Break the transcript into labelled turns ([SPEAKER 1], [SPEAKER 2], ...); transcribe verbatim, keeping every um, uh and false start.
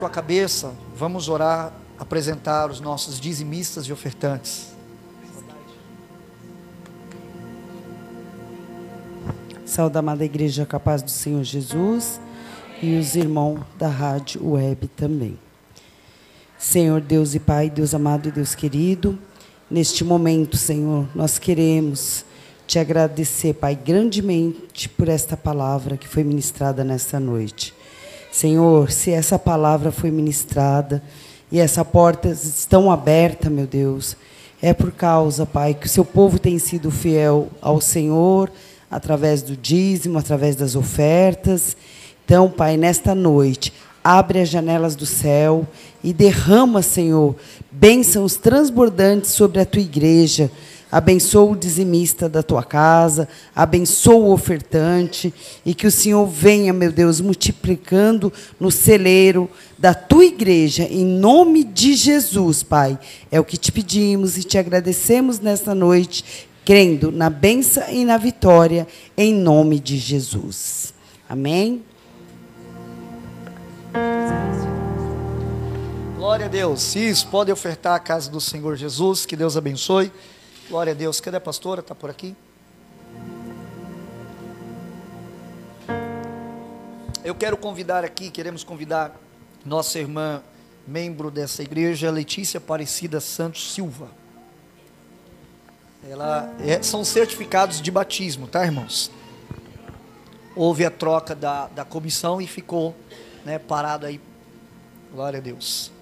[SPEAKER 1] a cabeça, vamos orar, apresentar os nossos dizimistas e ofertantes.
[SPEAKER 2] Saúde, amada igreja, com a paz do Senhor Jesus e os irmãos da rádio web também. Senhor Deus e Pai, Deus amado e Deus querido, neste momento, Senhor, nós queremos te agradecer, Pai, grandemente por esta palavra que foi ministrada nesta noite. Senhor, se essa palavra foi ministrada e essas portas estão abertas, meu Deus, é por causa, Pai, que o seu povo tem sido fiel ao Senhor, através do dízimo, através das ofertas. Então, Pai, nesta noite, abre as janelas do céu e derrama, Senhor, bênçãos transbordantes sobre a tua igreja. Abençoa o dizimista da tua casa, abençoa o ofertante, e que o Senhor venha, meu Deus, multiplicando no celeiro da tua igreja, em nome de Jesus, Pai. É o que te pedimos e te agradecemos nesta noite, crendo na bênção e na vitória, em nome de Jesus. Amém?
[SPEAKER 1] Glória a Deus. Isso, pode ofertar a casa do Senhor Jesus, que Deus abençoe. Glória a Deus. Cadê a pastora? Está por aqui? Eu quero convidar aqui, queremos convidar nossa irmã, membro dessa igreja, Letícia Aparecida Santos Silva. Ela é, são certificados de batismo, tá, irmãos? Houve a troca da, da comissão e ficou, né, parado aí. Glória a Deus.